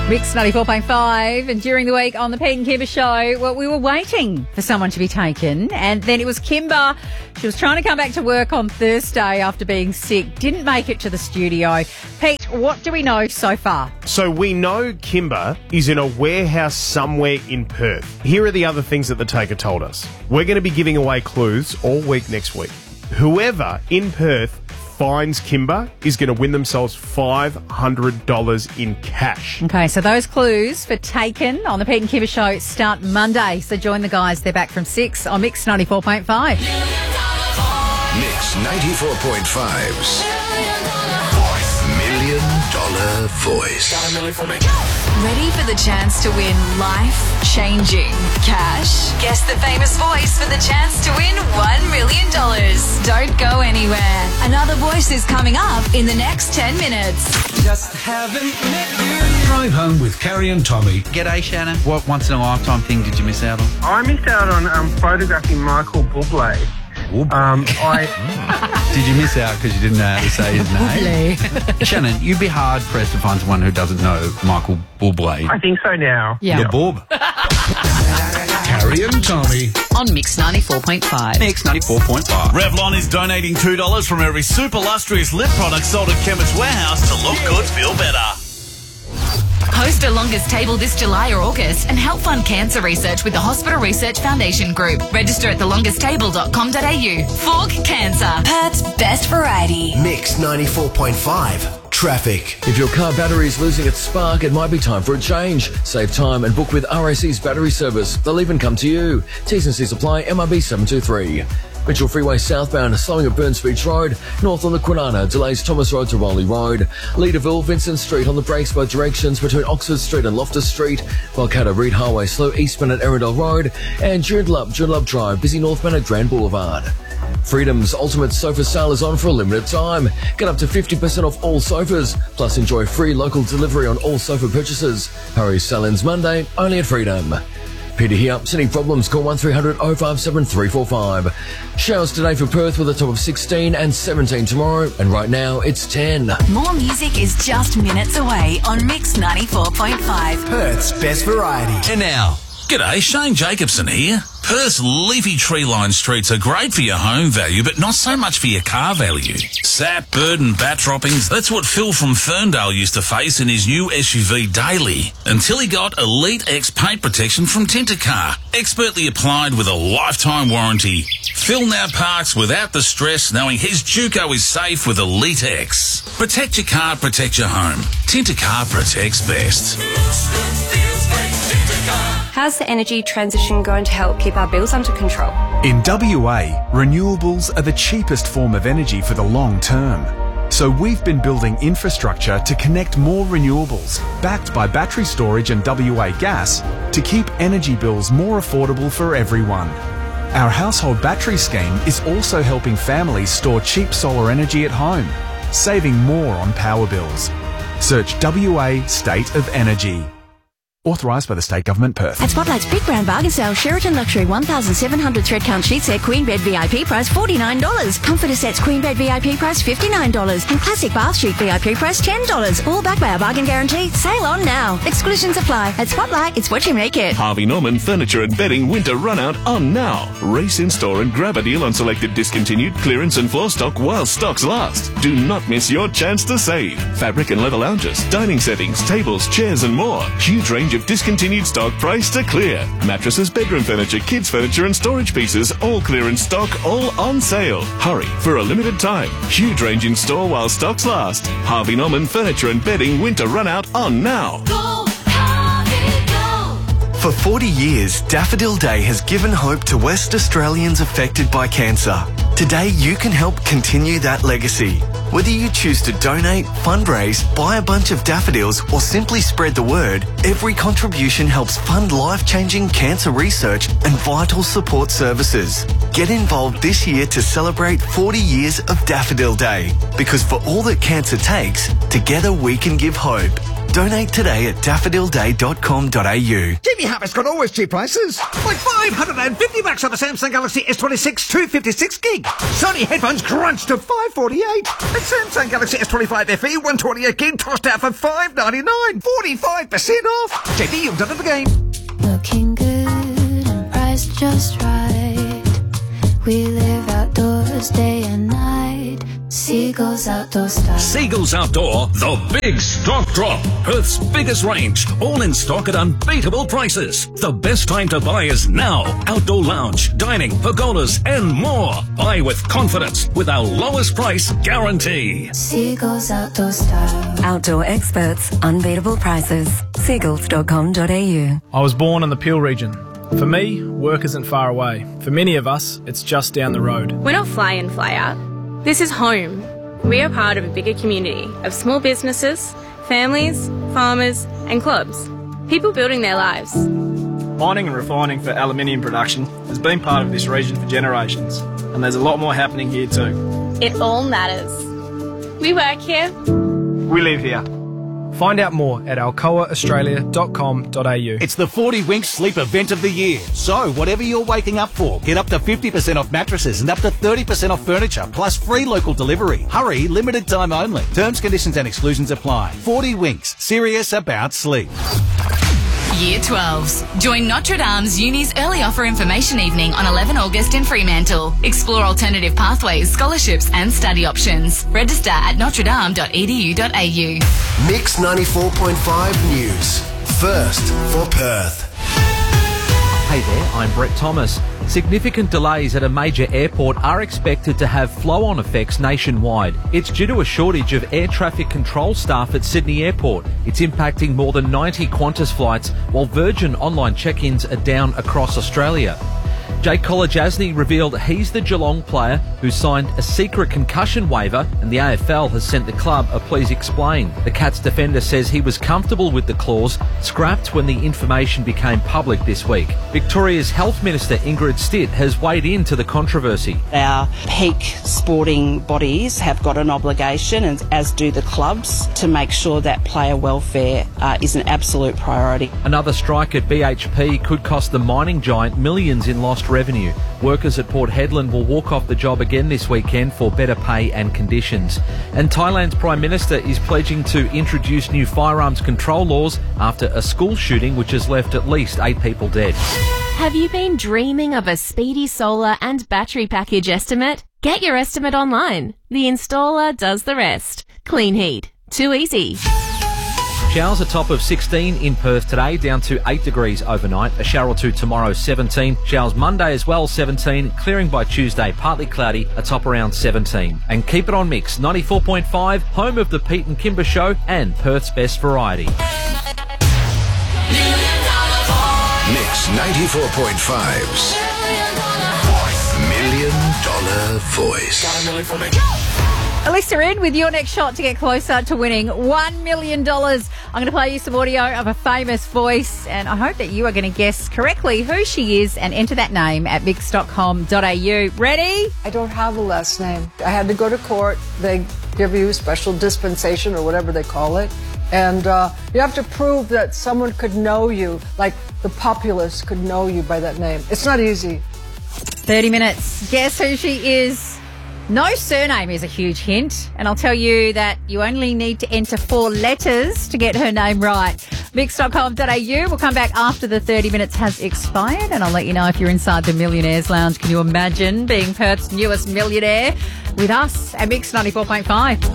Mix 94.5, and during the week on the Pete and Kimber Show, well, we were waiting for someone to be taken, and then it was Kimber. She was trying to come back to work on Thursday after being sick, didn't make it to the studio. Pete, what do we know so far? So we know Kimber is in a warehouse somewhere in Perth. Here are the other things that the taker told us. We're going to be giving away clues all week next week. Whoever in Perth finds Kimber is going to win themselves $500 in cash. Okay, so those clues for Taken on the Pete and Kimber Show start Monday. So join the guys. They're back from 6 on Mix 94.5. Mix 94.5's $1 million voice. Ready for the chance to win life-changing cash? Guess the famous voice for the chance to win $1 million. Don't go anywhere. Another voice is coming up in the next 10 minutes. Just haven't met you. Drive home with Carrie and Tommy. G'day, Shannon. What once-in-a-lifetime thing did you miss out on? I missed out on photographing Michael Bublé. Did you miss out because you didn't know how to say his name? Shannon, you'd be hard-pressed to find someone who doesn't know Michael Bublé. I think so now. Yeah. The Bob. Carrie and Tommy. On Mix 94.5. Mix 94.5. Revlon is donating $2 from every super lustrous lip product sold at Chemist Warehouse to look good, feel better. Host a longest table this July or August and help fund cancer research with the Hospital Research Foundation Group. Register at thelongest.table.com.au. Fork Cancer. Perth's best variety. Mix 94.5. Traffic. If your car battery is losing its spark, it might be time for a change. Save time and book with RAC's battery service. They'll even come to you. T's and C's apply. MRB 723. Mitchell Freeway southbound, slowing at Burns Beach Road. North on the Kwinana, delays Thomas Road to Raleigh Road. Leaderville, Vincent Street on the brakes both directions between Oxford Street and Loftus Street. Balcatta Reed Highway, slow eastbound at Erindale Road. And Joondalup Drive, busy northbound at Grand Boulevard. Freedom's Ultimate Sofa Sale is on for a limited time. Get up to 50% off all sofas, plus enjoy free local delivery on all sofa purchases. Hurry, sale ends Monday, only at Freedom. Peter here. Any problems? Call 1300 057 345. Showers today for Perth with a top of 16 and 17 tomorrow. And right now, it's 10. More music is just minutes away on Mix 94.5. Perth's best variety. And now, g'day, Shane Jacobson here. Perth's leafy tree-lined streets are great for your home value, but not so much for your car value. Sap, bird and bat droppings, that's what Phil from Ferndale used to face in his new SUV Daily, until he got Elite X paint protection from Tintercar, expertly applied with a lifetime warranty. Phil now parks without the stress, knowing his Juco is safe with Elite X. Protect your car, protect your home. Tintercar protects best. How's the energy transition going to help keep our bills under control? In WA, renewables are the cheapest form of energy for the long term. So we've been building infrastructure to connect more renewables, backed by battery storage and WA Gas, to keep energy bills more affordable for everyone. Our household battery scheme is also helping families store cheap solar energy at home, saving more on power bills. Search WA State of Energy. Authorised by the State Government, Perth. At Spotlight's Big Brown Bargain Sale, Sheraton Luxury 1,700 thread count sheet set Queen Bed VIP price $49. Comforter sets Queen Bed VIP price $59. And Classic Bath Sheet VIP price $10. All backed by our bargain guarantee. Sale on now. Exclusions apply. At Spotlight, it's what you make it. Harvey Norman Furniture and Bedding Winter Run Out on now. Race in store and grab a deal on selected discontinued clearance and floor stock while stocks last. Do not miss your chance to save. Fabric and leather lounges, dining settings, tables, chairs and more. Huge range of discontinued stock priced to clear. Mattresses, bedroom furniture, kids furniture and storage pieces, all clearance stock, all on sale. Hurry, for a limited time. Huge range in store while stocks last. Harvey Norman Furniture and Bedding Winter Run Out on now. Go, Harvey, go. For 40 years, Daffodil Day has given hope to West Australians affected by cancer. Today, you can help continue that legacy. Whether you choose to donate, fundraise, buy a bunch of daffodils, or simply spread the word, every contribution helps fund life-changing cancer research and vital support services. Get involved this year to celebrate 40 years of Daffodil Day. Because for all that cancer takes, together we can give hope. Donate today at daffodilday.com.au. Jimmy Harper's got always cheap prices. Like $550 on the Samsung Galaxy S26 256 gig. Sony headphones crunched to $548. And Samsung Galaxy S25 FE 128 gig tossed out for $599. 45% off. JD, you've done it again. Looking good and priced just right. We live outdoors day and night. Seagulls Outdoor Style. Seagulls Outdoor, the big stock drop. Perth's biggest range, all in stock at unbeatable prices. The best time to buy is now. Outdoor lounge, dining, pergolas and more. Buy with confidence with our lowest price guarantee. Seagulls Outdoor Style. Outdoor experts, unbeatable prices. Seagulls.com.au. I was born in the Peel region. For me, work isn't far away. For many of us, it's just down the road. We're not fly in, fly out. This is home. We are part of a bigger community of small businesses, families, farmers and clubs. People building their lives. Mining and refining for aluminium production has been part of this region for generations, and there's a lot more happening here too. It all matters. We work here. We live here. Find out more at alcoaaustralia.com.au. It's the 40 Winks Sleep Event of the Year. So, whatever you're waking up for, get up to 50% off mattresses and up to 30% off furniture, plus free local delivery. Hurry, limited time only. Terms, conditions and exclusions apply. 40 Winks, serious about sleep. Year 12s. Join Notre Dame's Uni's early offer information evening on 11 August in Fremantle. Explore alternative pathways, scholarships and study options. Register at notredame.edu.au. Mix 94.5 News. First for Perth. Hey there, I'm Brett Thomas. Significant delays at a major airport are expected to have flow-on effects nationwide. It's due to a shortage of air traffic control staff at Sydney Airport. It's impacting more than 90 Qantas flights, while Virgin online check-ins are down across Australia. Jake Kolajasny revealed he's the Geelong player who signed a secret concussion waiver, and the AFL has sent the club a please explain. The Cats defender says he was comfortable with the clause, scrapped when the information became public this week. Victoria's Health Minister Ingrid Stitt has weighed into the controversy. Our peak sporting bodies have got an obligation, and as do the clubs, to make sure that player welfare is an absolute priority. Another strike at BHP could cost the mining giant millions in lost revenue. Workers at Port Hedland will walk off the job again this weekend for better pay and conditions. And Thailand's Prime Minister is pledging to introduce new firearms control laws after a school shooting which has left at least 8 people dead. Have you been dreaming of a speedy solar and battery package estimate? Get your estimate online. The installer does the rest. Clean heat. Too easy. Showers a top of 16 in Perth today, down to 8 degrees overnight. A shower or two tomorrow, 17. Showers Monday as well, 17. Clearing by Tuesday, partly cloudy, a top around 17. And keep it on Mix 94.5, home of the Pete and Kimber Show and Perth's best variety. Mix 94.5's $1 Million Voice. Alyssa in with your next shot to get closer to winning $1 million. I'm going to play you some audio of a famous voice, and I hope that you are going to guess correctly who she is and enter that name at mix.com.au. Ready? I don't have a last name. I had to go to court. They give you special dispensation or whatever they call it. And you have to prove that someone could know you, like the populace could know you by that name. It's not easy. 30 minutes. Guess who she is? No surname is a huge hint, and I'll tell you that you only need to enter 4 letters to get her name right. Mix.com.au. We'll come back after the 30 minutes has expired, and I'll let you know if you're inside the Millionaires Lounge. Can you imagine being Perth's newest millionaire with us at Mix 94.5?